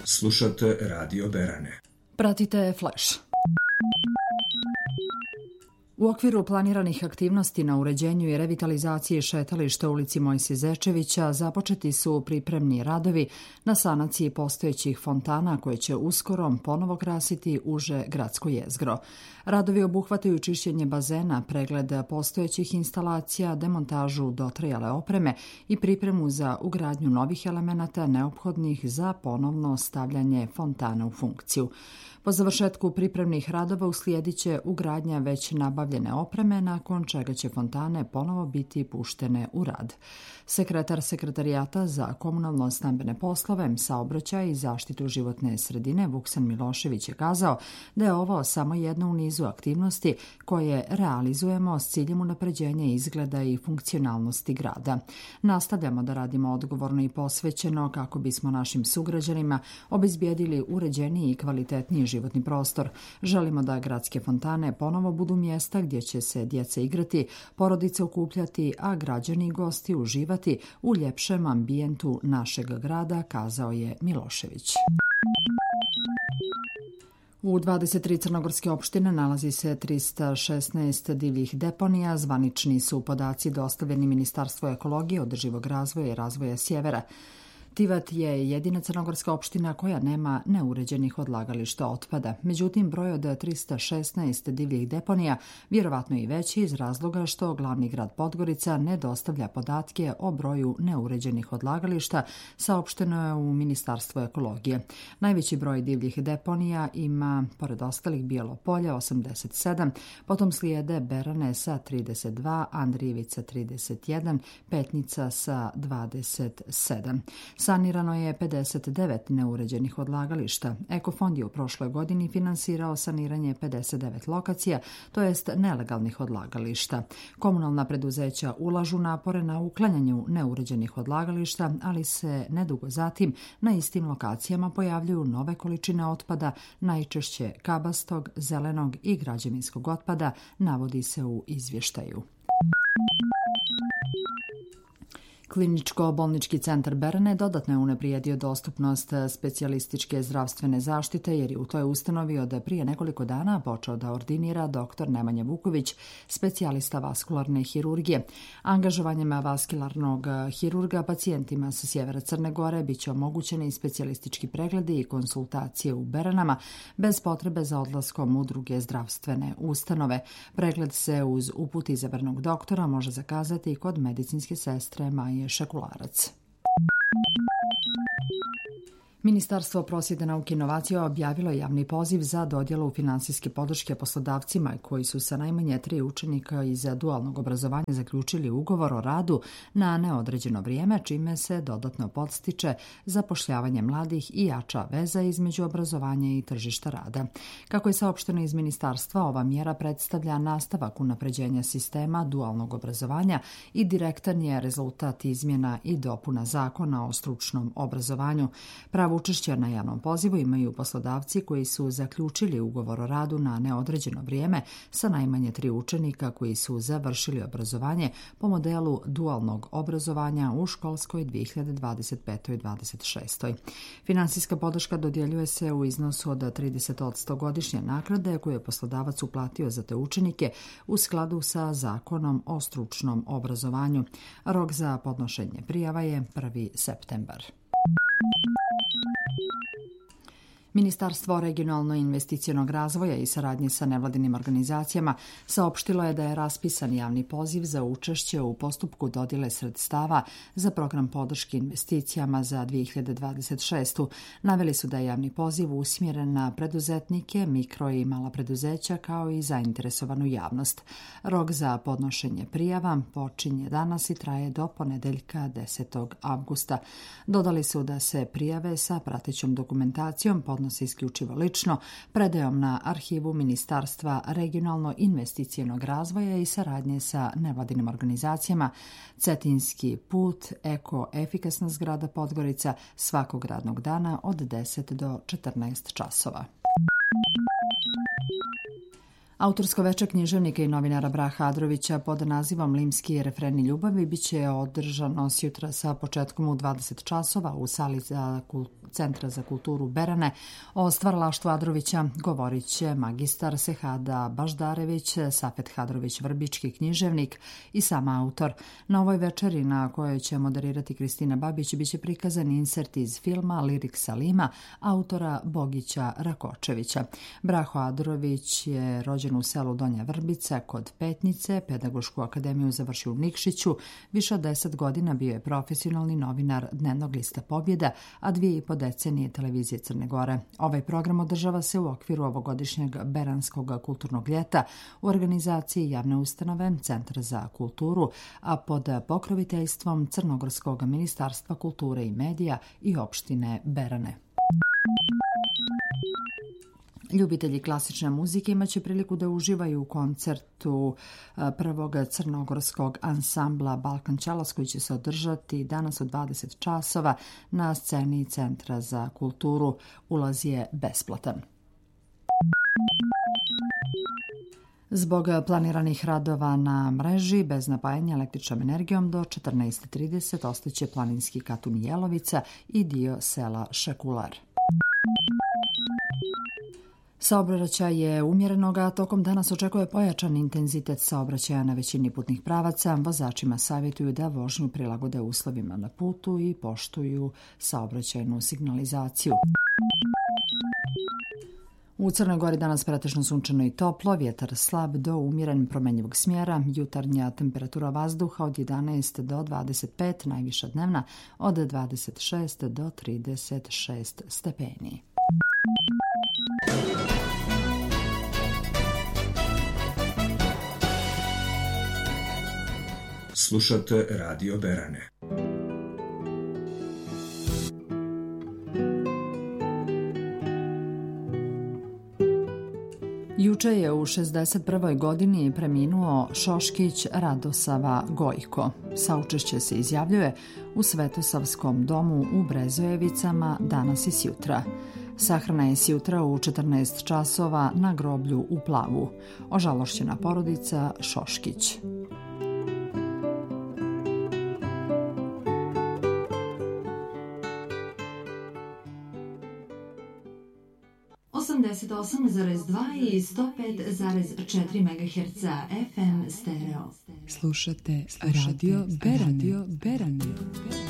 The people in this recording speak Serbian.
Slušate Radio Berane. Pratite Flash. U okviru planiranih aktivnosti na uređenju i revitalizaciji šetališta u ulici Mojsije Zečevića započeti su pripremni radovi na sanaciji postojećih fontana koje će uskoro ponovo krasiti uže gradsko jezgro. Radovi obuhvataju čišćenje bazena, pregled postojećih instalacija, demontažu dotrajale opreme i pripremu za ugradnju novih elemenata neophodnih za ponovno stavljanje fontana u funkciju. Po završetku pripremnih radova uslijedit će ugradnja već nabavljene opreme, nakon čega će fontane ponovo biti puštene u rad. Sekretar Sekretarijata za komunalno-stambene poslove, saobraćaj i zaštitu životne sredine Vuksan Milošević je kazao da je ovo samo jedno u nizu aktivnosti koje realizujemo s ciljem unapređenja izgleda i funkcionalnosti grada. Nastavljamo da radimo odgovorno i posvećeno kako bismo našim sugrađanima obezbijedili uređeniji i kvalitetniji životni prostor. Želimo da gradske fontane ponovo budu mjesta gdje će se djeca igrati, porodice okupljati, a građani i gosti uživati u ljepšem ambijentu našeg grada, kazao je Milošević. U 23 crnogorske opštine nalazi se 316 divljih deponija. Zvanični su podaci dostavljeni Ministarstvu ekologije, održivog razvoja i razvoja sjevera. Tivat je jedina crnogorska opština koja nema neuređenih odlagališta otpada. Međutim, broj od 316 divljih deponija vjerovatno i veći iz razloga što glavni grad Podgorica ne dostavlja podatke o broju neuređenih odlagališta, saopšteno je u Ministarstvu ekologije. Najveći broj divljih deponija ima, pored ostalih, Bijelo Polje 87, potom slijede Berane sa 32, Andrijevica 31, Petnica sa 27. Sanirano je 59 neuređenih odlagališta. Ekofond je u prošloj godini finansirao saniranje 59 lokacija, to jest nelegalnih odlagališta. Komunalna preduzeća ulažu napore na uklanjanju neuređenih odlagališta, ali se nedugo zatim na istim lokacijama pojavljuju nove količine otpada, najčešće kabastog, zelenog i građevinskog otpada, navodi se u izvještaju. Kliničko-bolnički centar Berane dodatno je unaprijedio dostupnost specijalističke zdravstvene zaštite jer je u toj ustanovi od prije nekoliko dana počeo da ordinira dr. Nemanja Vuković, specijalista vaskularne hirurgije. Angažovanjem vaskularnog hirurga pacijentima sa sjevera Crne Gore bit će omogućeni specijalistički pregledi i konsultacije u Beranama bez potrebe za odlaskom u druge zdravstvene ustanove. Pregled se uz uput izabranog doktora može zakazati i kod medicinske sestre Maje Šakularac. Ministarstvo prosvjete, nauke i inovacija objavilo je javni poziv za dodjelu finansijske podrške poslodavcima koji su sa najmanje 3 učenika iz dualnog obrazovanja zaključili ugovor o radu na neodređeno vrijeme, čime se dodatno podstiče zapošljavanje mladih i jača veza između obrazovanja i tržišta rada. Kako je saopšteno iz ministarstva, ova mjera predstavlja nastavak unapređenja sistema dualnog obrazovanja i direktan je rezultat izmjena i dopuna Zakona o stručnom obrazovanju. Pravo učešća na javnom pozivu imaju poslodavci koji su zaključili ugovor o radu na neodređeno vrijeme sa najmanje 3 učenika koji su završili obrazovanje po modelu dualnog obrazovanja u školskoj 2025-26. Finansijska podrška dodjeljuje se u iznosu od 30% godišnje naknade koju je poslodavac uplatio za te učenike u skladu sa Zakonom o stručnom obrazovanju. Rok za podnošenje prijava je 1. septembar. Ministarstvo regionalno-investicionog razvoja i saradnje sa nevladinim organizacijama saopštilo je da je raspisan javni poziv za učešće u postupku dodjele sredstava za program podrške investicijama za 2026. Naveli su da je javni poziv usmjeren na preduzetnike, mikro i mala preduzeća kao i zainteresovanu javnost. Rok za podnošenje prijava počinje danas i traje do ponedjeljka 10. avgusta. Dodali su da se prijave sa pratećom dokumentacijom podnose isključivo lično, predajom na arhivu Ministarstva regionalno-investicionog razvoja i saradnje sa nevladinim organizacijama Cetinski put, eko-efikasna zgrada Podgorica, svakog radnog dana od 10 do 14 časova. Autorsko veče književnika i novinara Braha Adrovića pod nazivom Limski refreni ljubavi biće održano sjutra sa početkom u 20 časova u sali Centra za kulturu Berane. O stvaralaštvu Adrovića govorit će magistar Sehada Baždarević, Safet Hadrović Vrbički književnik i sam autor. Na ovoj večeri na kojoj će moderirati Kristina Babić biće prikazan insert iz filma Lirik Salima autora Bogića Rakočevića. Braho Adrović je rođen u selu Donja Vrbica kod Petnice, pedagošku akademiju završio u Nikšiću, više od 10 godina bio je profesionalni novinar Dnevnog lista Pobjeda, a 2,5 decenije televizije Crne Gore. Ovaj program održava se u okviru ovogodišnjeg Beranskog kulturnog ljeta u organizaciji javne ustanove Centra za kulturu, a pod pokroviteljstvom Crnogorskog ministarstva kulture i medija i opštine Berane. Ljubitelji klasične muzike imaće priliku da uživaju u koncertu prvog crnogorskog ansambla Balkan Ćelas koji će se održati danas u 20 časova na sceni Centra za kulturu. Ulaz je besplatan. Zbog planiranih radova na mreži bez napajanja električnom energijom do 14:30 ostaće planinski Katun Jelovica i dio sela Šekular. Saobraćaj je umjerenog, a tokom danas očekuje pojačan intenzitet saobraćaja na većini putnih pravaca. Vozačima savjetuju da vožnju prilagode uslovima na putu i poštuju saobraćajnu signalizaciju. U Crnoj Gori danas pretežno sunčano i toplo, vjetar slab do umjeren promenjivog smjera, jutarnja temperatura vazduha od 11 do 25, najviša dnevna od 26 do 36 stepeni. Slušate Radio Berane. Juče je u 61. godini preminuo Šoškić Radosava Gojko. Saučešće se izjavljuje u Svetosavskom domu u Brezojevicama danas i sjutra. Sahrana je sjutra u 14 časova na groblju u Plavu. Ožalošćena porodica Šoškić. I 105,4 MHz FM stereo. Slušate Radio Berane.